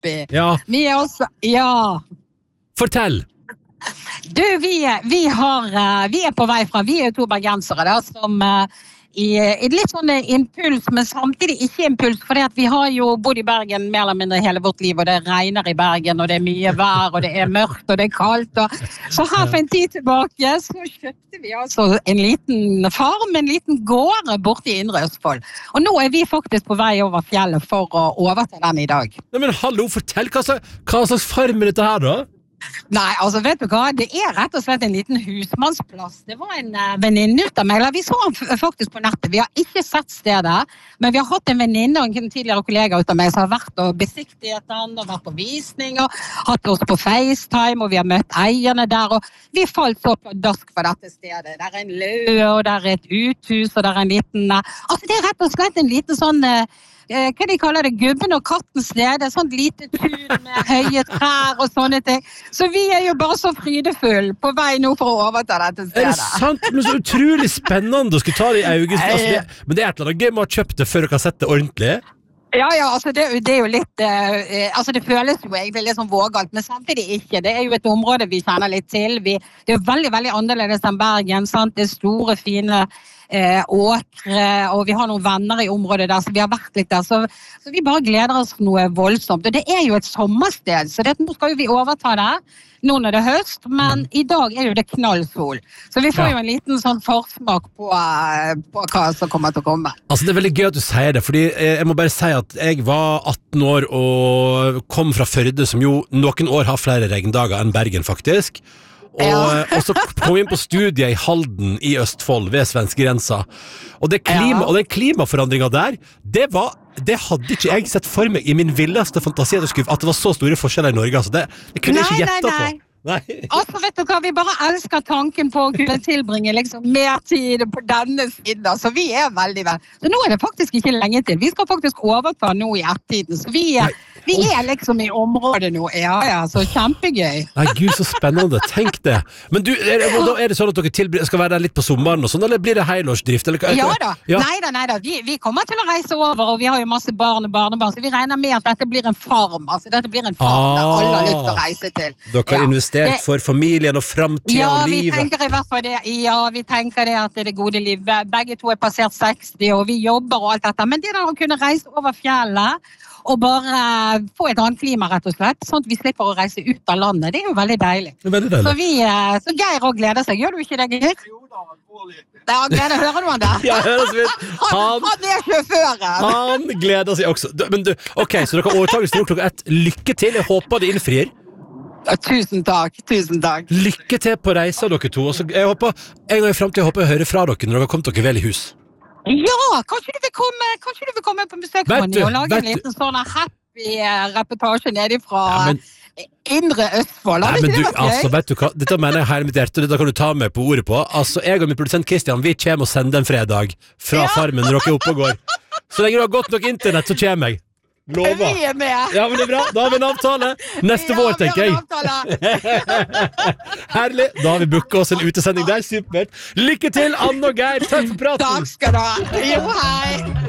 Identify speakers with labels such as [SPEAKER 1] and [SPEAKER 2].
[SPEAKER 1] happy.
[SPEAKER 2] Ja.
[SPEAKER 1] Vi også, ja.
[SPEAKER 2] Fortell.
[SPEAKER 1] Du, vi er på vei fra, vi er to bergensere da, som i litt sånn impuls, men samtidig ikke impuls, fordi at vi har jo bodd i Bergen mer eller mindre hele vårt liv, og det regner i Bergen, og det er mye vær, og det er mørkt, og det er kaldt. Så her for en tid tilbake, så kjøpte vi altså en liten farm, en liten gård borte i Indre Østfold. Og nå er vi faktisk på vei over fjellet for å overta den i dag.
[SPEAKER 2] Nei, men hallo, fortell, hva slags farm er dette her da?
[SPEAKER 1] Nei, altså vet du hva, det er rett og slett en liten husmannsplass. Det var en venninne ut av meg, eller vi så han faktisk på nettet. Vi har ikke sett stedet, men vi har hatt en venninne og en tidligere kollega ut av meg som har vært og besiktiget den, og vært på visning, og hatt oss på FaceTime, og vi har møtt eierne der, og vi falt så pladask for dette stedet. Der er en lø, og der er et uthus, og der er en liten, altså det er rett og slett en liten sånn, hva de kaller det, gubben og katten sted, sånn lite tun med høye trær og sånne ting. Så vi er jo bare så frydefull på vei nå for å overta dette stedet.
[SPEAKER 2] Er det sant? Men så utrolig spennende å skulle ta det i august. Altså, men det er et eller annet gøy med å ha kjøpt det før du kan sette det ordentlig.
[SPEAKER 1] Ja, altså det er jo litt, altså det føles jo egentlig litt sånn vågalt, men samtidig ikke. Det er jo et område vi kjenner litt til. Det er jo veldig, veldig annerledes enn Bergen, sant? Det er store, fine åkre, og vi har noen venner i området der, så vi har vært litt der, så vi bare gleder oss noe voldsomt. Og det er jo et sommersted, så nå skal jo vi overta det, nå når det er høst, men i dag er jo det knallsol. Så vi får jo en liten sånn forsmak på hva som kommer til å komme.
[SPEAKER 2] Altså det er veldig gøy at du sier det, fordi jeg må bare si at jeg var 18 år og kom fra Førde, som jo noen år har flere regndager enn Bergen faktisk. Og så kom jeg inn på studiet i Halden i Østfold ved svenskegrensa. Og den klimaforandringen der, det hadde ikke jeg sett for meg i min villeste fantasi at det var så store forskjeller i Norge. Altså det kunne jeg ikke gjette på. Nei.
[SPEAKER 1] Altså, vet du hva, vi bare elsker tanken på å kunne tilbringe liksom mer tid på denne siden, så vi er veldig vel. Så nå er det faktisk ikke lenge til. Vi skal faktisk overta nå i ett-tiden, så vi er liksom i området nå. Ja, så kjempegøy.
[SPEAKER 2] Nei, Gud, så spennende. Tenk det. Men du, er det sånn at dere skal være der litt på sommeren og sånn, eller blir det helårsdrift? Ja
[SPEAKER 1] da. Neida. Vi kommer til å reise over, og vi har jo masse barn og barnebarn, så vi regner med at dette blir en farm. Altså, dette blir en farm der alle har lyst til å reise til.
[SPEAKER 2] Dere har investert for familien og fremtiden og livet.
[SPEAKER 1] Vi tenker i hvert fall det. Ja, vi tenker det at det er det gode liv. Begge to er passert 60, og vi jobber og alt dette. Men det der å kunne reise over fjellet, og bare få et annet klima, rett og slett, sånn at vi slipper å reise ut av landet. Det er jo veldig deilig. Så Geir også gleder seg. Gjør du ikke det, Geir? Jo da, det er gleder. Hører du han der?
[SPEAKER 2] Ja, høres vidt.
[SPEAKER 1] Han er sjåføren.
[SPEAKER 2] Han gleder seg også. Men du, ok, så dere har overtagelsen nå klokka 1. Lykke til, jeg håper det innfrir.
[SPEAKER 1] Tusen takk.
[SPEAKER 2] Lykke til på reisa, dere to. Jeg håper, en gang i fremtiden håper jeg å høre fra dere når dere har kommet dere vel i hus. Ja,
[SPEAKER 1] kanskje du vil komme på besøk og lage en liten sånn happy reportasje nedifra Indre Østfold.
[SPEAKER 2] Nei, men du, altså, vet du hva? Dette mener jeg hele mitt hjerte, dette kan du ta med på ordet på. Altså, jeg og min produsent Kristian, vi kommer og sender en fredag fra farmen når dere er oppe og går. Så lenge du har godt nok internett, så kommer jeg. Lover.
[SPEAKER 1] Vi er med.
[SPEAKER 2] Ja, men det er bra. Da har vi en avtale. Neste vår, tenker jeg. Herlig. Da har vi booket oss en utesending der. Supert. Lykke til, Anne og Geir. Takk for praten.
[SPEAKER 1] Takk skal du ha. Jo, hei.